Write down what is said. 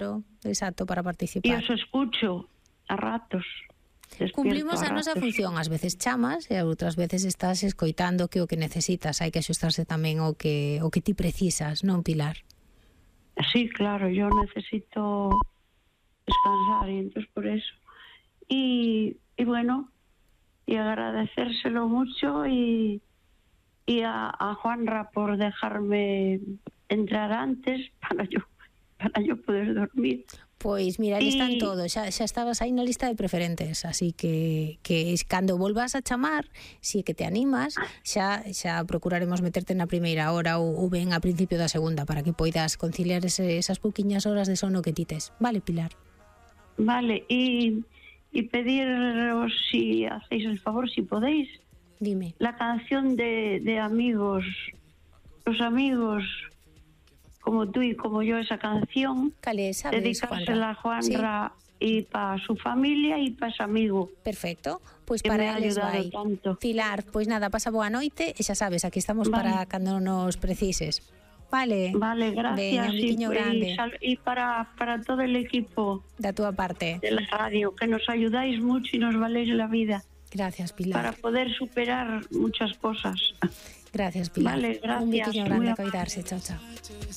Claro, exacto, para E participar. os escucho a ratos. Cumplimos a nosa función, ás veces chamas e outras veces estás escoitando que o que necesitas, hai que axustarse tamén o que ti precisas, non, Pilar? Sí, claro, yo necesito descansar y entonces por eso. Y bueno, y agradecérselo mucho y a Juanra por dejarme entrar antes para yo poder dormir. Pois mira, ali están todos, xa estabas aí na lista de preferentes, así que cando volvas a chamar, si que te animas, xa procuraremos meterte na primeira hora ou ben a principio da segunda para que poidas conciliar esas pouquiñas horas de sono que ti tes. Vale, Pilar? Vale, y pediros si hacéis el favor, si podéis, dime, la canción de amigos, los amigos como tú y como yo, esa canción, dedicársela a Juanra, ¿sí? Y para su familia y para su amigo. Perfecto, pois para eles vai. Pilar, pois nada, pasa boa noite e xa sabes, aquí estamos para cando nos precises. Vale, gracias. Y para todo el equipo da túa parte de la radio, que nos ayudáis mucho y nos valéis la vida. Gracias, Pilar. Para poder superar muchas cosas. Gracias, Pilar. Vale, gracias. Un biquiño grande a cuidarse, chao, chao.